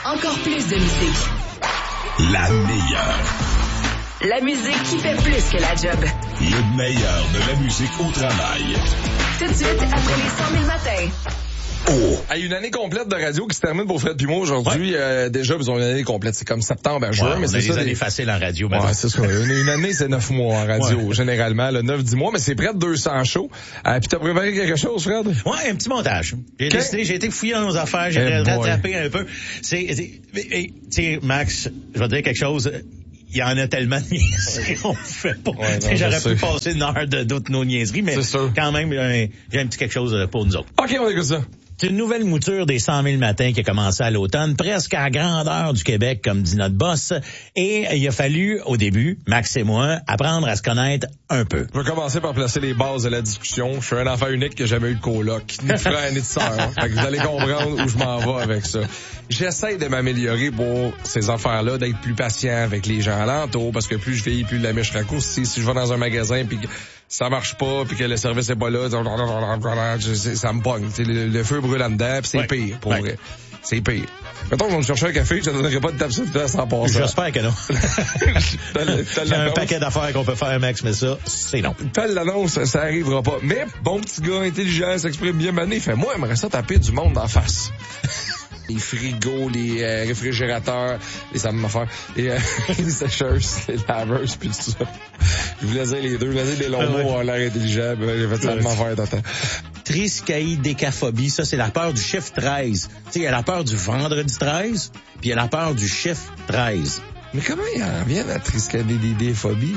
Encore plus de musique. La meilleure. La musique qui fait plus que la job. Le meilleur de la musique au travail. Tout de suite, après les 100 000 matins. Oh. Hey, une année complète de radio qui se termine pour Fred puis moi aujourd'hui. Ouais. Déjà, ils ont une année complète. C'est comme septembre à juin. Ouais, mais c'est ça. Des années faciles en radio. Ouais, c'est ça. Une année, c'est 9 mois en radio, généralement. 9-10 mois, mais c'est près de 200 shows. Puis t'as préparé quelque chose, Fred? Ouais, un petit montage. J'ai été fouillé dans nos affaires, j'ai rattrapé un peu. Tu sais, Max, je vais te dire quelque chose. Il y en a tellement de niaiseries qu'on fait pas. Ouais, j'aurais pu passer une heure d'autres nos niaiseries, mais quand même, j'ai un petit quelque chose pour nous autres. OK, on écoute ça. C'est une nouvelle mouture des 100 000 matins qui a commencé à l'automne, presque à la grandeur du Québec, comme dit notre boss. Et il a fallu, au début, Max et moi, apprendre à se connaître un peu. Je vais commencer par placer les bases de la discussion. Je suis un enfant unique qui n'a jamais eu de coloc, ni de frère, ni de sœur. Fait que vous allez comprendre où je m'en vais avec ça. J'essaie de m'améliorer pour ces affaires-là, d'être plus patient avec les gens alentour, parce que plus je vieillis, plus la mèche raccourcit. Si je vais dans un magasin puis ça marche pas, puis que le service est pas là, ça me pogne. Le feu brûle en dedans, puis c'est pire, pour vrai. C'est pire. Mettons que je vais me chercher un café, je te donnerai pas de tape sur le temps sans passer. J'espère que non. Il y a un paquet d'affaires qu'on peut faire, Max, mais ça, c'est non. T'as l'annonce, ça arrivera pas. Mais, bon petit gars, intelligent, s'exprime bien mané, fait moi, j'aimerais ça taper du monde d'en face. Les frigos, les réfrigérateurs, les ça m'affaire, les sécheuses, les laveuses, puis tout ça. Je voulais dire les deux, je voulais dire les longs mots ont l'air intelligents, j'ai fait ça de m'affaire d'antan. Triskaïdécaphobie, ça c'est la peur du chiffre 13. Tu sais, il y a la peur du vendredi 13, puis il y a la peur du chiffre 13. Mais comment il en vient la triskaïdéphobie?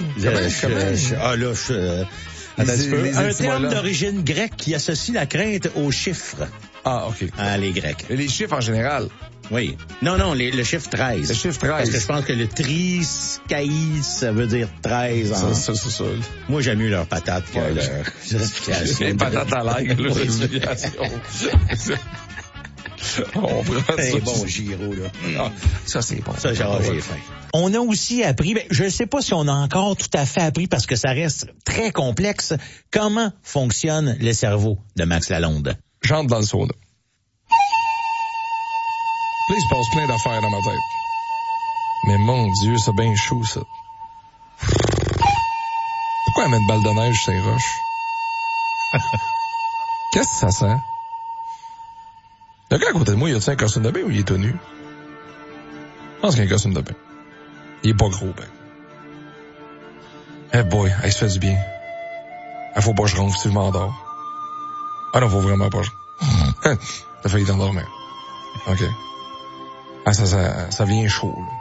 Un terme d'origine grecque qui associe la crainte aux chiffres. Ah, OK. Ah, les Grecs. Et les chiffres en général? Oui. Non, le chiffre 13. Le chiffre 13. Parce que je pense que le triskaïs, ça veut dire 13 ans. C'est ça. Moi, j'aime mieux leur patate que leur explication. Les patates à l'ail, leur explication. On prend ça. C'est bon gyro, là. Ah, ça, c'est bon. Ça, j'ai faim. On a aussi appris, je ne sais pas si on a encore tout à fait appris parce que ça reste très complexe, comment fonctionne le cerveau de Max Lalonde. J'entre dans le sauna. Là, il se passe plein d'affaires dans ma tête. Mais mon Dieu, c'est bien chaud, ça. Pourquoi elle met une balle de neige sur les roches? Qu'est-ce que ça sent? Le gars à côté de moi, il a-tu un costume de bain ou il est tout nu? Je pense qu'il a un costume de bain. Il est pas gros, ben. Eh boy, il se fait du bien. Il faut pas que je ronfle si je m'endors. Ah non, faut vraiment pas. T'as failli t'endormir. OK. Ah, ça vient chaud, là.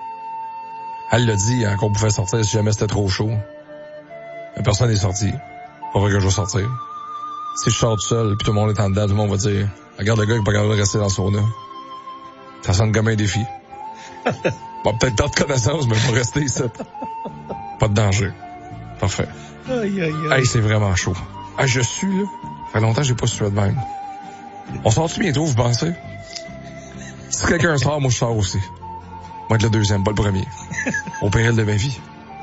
Elle l'a dit, hein, qu'on pouvait sortir si jamais c'était trop chaud. Mais personne n'est sorti. Pas vrai que je vais sortir. Si je sors tout seul, puis tout le monde est en dedans, tout le monde va dire, regarde le gars qui est pas capable de rester dans le sauna. Ça sonne comme un défi. Bon, peut-être perdre connaissance, mais pas rester ici. Pas de danger. Parfait. Hey, c'est vraiment chaud. Ah, je suis, là. Ça fait longtemps que j'ai pas sué de même. On sort-tu bientôt, vous pensez? Si quelqu'un sort, moi je sors aussi. Moi être le deuxième, pas le premier. Au péril de ma vie.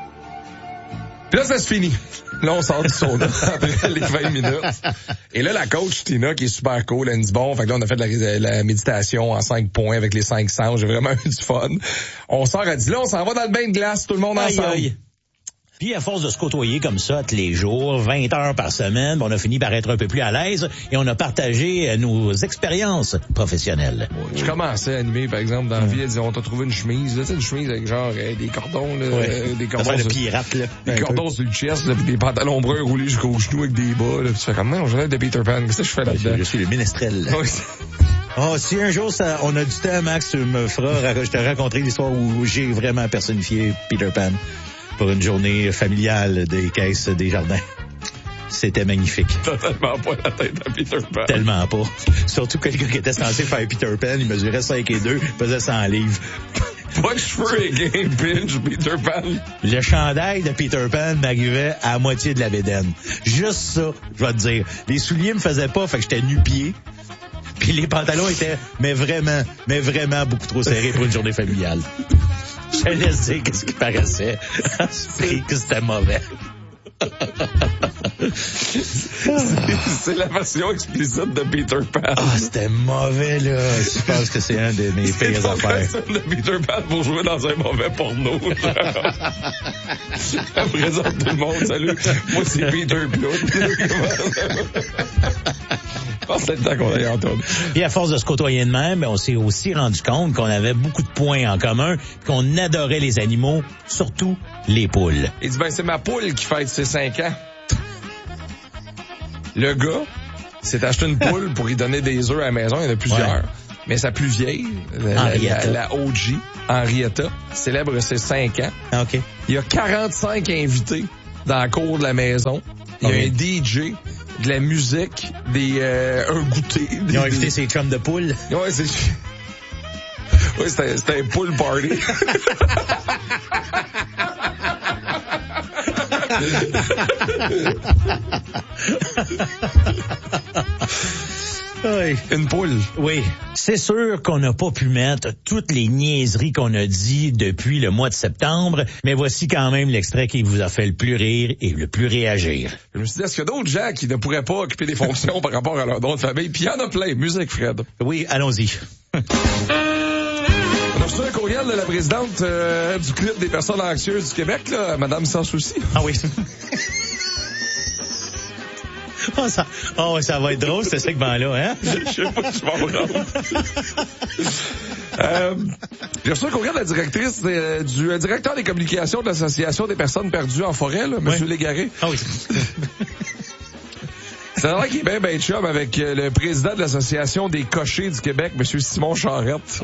Puis là, ça se finit. Là, on sort du sauna après les 20 minutes. Et là, la coach Tina, qui est super cool, elle me dit bon, fait que là, on a fait la méditation en 5 points avec les 5 sens. J'ai vraiment eu du fun. On sort, elle dit là, on s'en va dans le bain de glace, tout le monde ensemble. Puis, à force de se côtoyer comme ça tous les jours, 20 heures par semaine, on a fini par être un peu plus à l'aise et on a partagé nos expériences professionnelles. Je commençais à animer, par exemple, dans la vie, elle disait, on t'a trouvé une chemise, là, tu sais, une chemise avec genre des cordons, là, des cordons. De pirate, là. Des cordons sur le chest, là, pis des pantalons bruns roulés jusqu'aux genoux avec des bas, là, pis tu fais comme, non, je rêve de Peter Pan, qu'est-ce que je fais là-dedans? Je suis le ménestrel. Oh, si un jour on a du temps, Max, tu me feras, je te raconterai l'histoire où j'ai vraiment personnifié Peter Pan. Pour une journée familiale des caisses des jardins. C'était magnifique. Totalement pas la tête à Peter Pan. Tellement pas. Surtout quelqu'un qui était censé faire Peter Pan, il mesurait 5 et 2, faisait 100 livres. Pas de cheveux et game pinch, Peter Pan. Le chandail de Peter Pan m'arrivait à moitié de la bédaine. Juste ça, je vais te dire. Les souliers me faisaient pas, fait que j'étais nu-pied. Puis les pantalons étaient, mais vraiment beaucoup trop serrés pour une journée familiale. Je te laisse dire qu'est-ce qui paraissait. Que c'était mauvais. C'est la version explicite de Peter Pan. Ah, c'était mauvais, là. Je pense que c'est un de mes pires affaires. C'est de Peter Pan pour jouer dans un mauvais porno. Elle présente tout le monde. Salut, moi c'est Peter Blood. Je pense que c'est le temps qu'on aille entendre. Et à force de se côtoyer de même, on s'est aussi rendu compte qu'on avait beaucoup de points en commun, qu'on adorait les animaux, surtout les poules. Il dit, c'est ma poule qui fête ses 5 ans. Le gars s'est acheté une poule pour y donner des œufs à la maison. Il y en a plusieurs. Ouais. Mais sa plus vieille, la OG, Henrietta, célèbre ses 5 ans. Ah, OK. Il y a 45 invités dans la cour de la maison. Il y a un DJ, de la musique, un goûter. Ils ont invité ses chums de poule. Ouais, c'était un pool party. Oui. Une poule. Oui. C'est sûr qu'on n'a pas pu mettre toutes les niaiseries qu'on a dit depuis le mois de septembre, mais voici quand même l'extrait qui vous a fait le plus rire et le plus réagir. Je me suis dit, est-ce qu'il y a d'autres gens qui ne pourraient pas occuper des fonctions par rapport à leur nom de famille? Puis il y en a plein. Musique, Fred. Oui, allons-y. On a reçu un courriel de la présidente du Club des personnes anxieuses du Québec, là, Madame Sans Souci. Ah oui. Ça va être drôle, ce segment-là, hein? Je sais pas si tu vas me rendre. J'ai reçu un courriel de la directrice du directeur des communications de l'Association des personnes perdues en forêt, là, M. Légaré. Ah oui. C'est vrai qu'il est bien chum avec le président de l'Association des cochers du Québec, M. Simon Charette.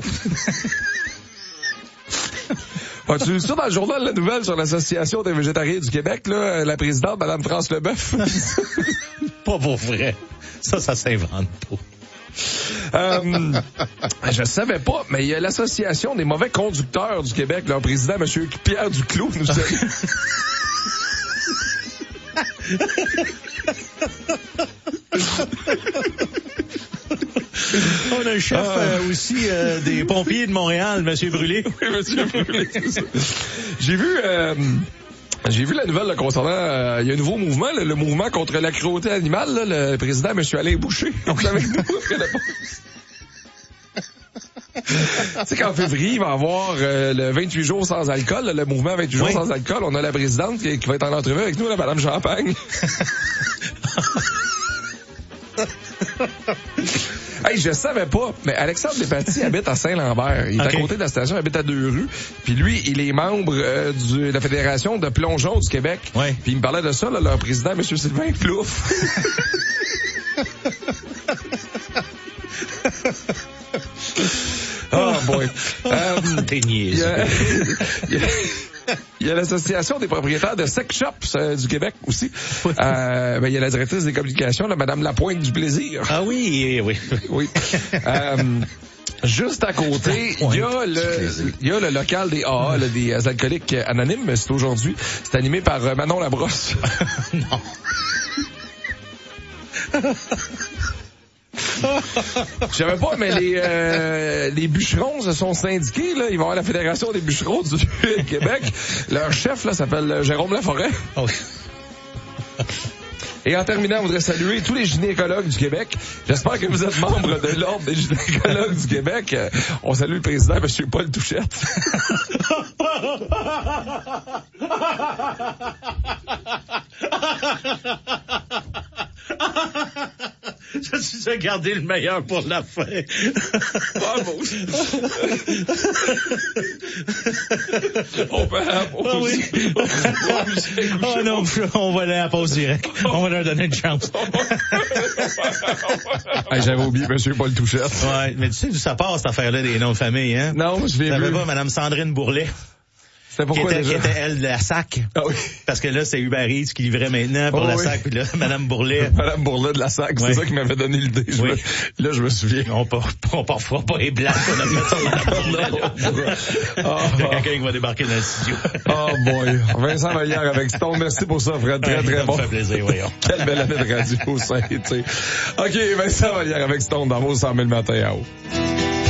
As-tu lu ça dans le journal La Nouvelle sur l'Association des végétariens du Québec, là, la présidente, Mme France Leboeuf? Pas pour vrai. Ça s'invente pas. Je savais pas, mais il y a l'Association des mauvais conducteurs du Québec, leur président, M. Pierre Duclos, nous salue. On a un chef aussi des pompiers de Montréal, M. Brûlé. Oui, M. Brûlé, c'est ça. J'ai vu la nouvelle là, concernant... il y a un nouveau mouvement, le mouvement contre la cruauté animale. Là, le président, M. Alain Boucher. Donc, avec nous après la pause. Tu sais qu'en février, il va y avoir le 28 jours sans alcool, le mouvement 28 jours sans alcool. On a la présidente qui va être en entrevue avec nous, la Madame Champagne. Hey, je savais pas, mais Alexandre Despatie habite à Saint-Lambert. Il est à côté de la station, il habite à 2 rues. Puis lui, il est membre de la Fédération de plongeons du Québec. Ouais. Puis il me parlait de ça, là, leur président, M. Sylvain Plouffe. Oh boy. Il y a l'Association des propriétaires de sex shops du Québec aussi. Il y a la directrice des communications, la Madame Lapointe du Plaisir. Ah oui. Oui. Juste à côté, il y a le local des AA, là, des alcooliques anonymes. C'est aujourd'hui. C'est animé par Manon Labrosse. Non. Je savais pas, mais les bûcherons se sont syndiqués, là. Ils vont avoir la Fédération des bûcherons du Québec. Leur chef, là, s'appelle Jérôme Laforêt. Oh oui. Et en terminant, on voudrait saluer tous les gynécologues du Québec. J'espère que vous êtes membre de l'Ordre des gynécologues du Québec. On salue le président, M. Paul Touchette. Je suis à garder le meilleur pour la fin. Ah, bon. On peut aller à la pause. Oui. Oh non, on va aller à la pause direct. On va leur donner une chance. Hey, j'avais oublié M. Paul Touchette. Ouais, mais tu sais d'où ça part, cette affaire-là des noms de famille, hein? Non, je viens plus. Pas Mme Sandrine Bourlet. C'était pourquoi qui était elle de la SAC. Ah oui. Parce que là, c'est Uber Eats qui livrait maintenant pour la SAC. Puis là, Mme Bourlet. Mme Bourlet de la SAC, c'est ça qui m'avait donné l'idée. Là, je me souviens. On parfois pas les blagues qu'on a fait sur Mme Bourlet. Il y a quelqu'un qui va débarquer dans le studio. Oh boy. Vincent Vallière avec Stone. Merci pour ça, Fred. Très, très bon. Ça me fait plaisir, voyons. Quelle belle année de radio, ça a été. OK, Vincent Vallière avec Stone dans vos 100 000 matins à haut.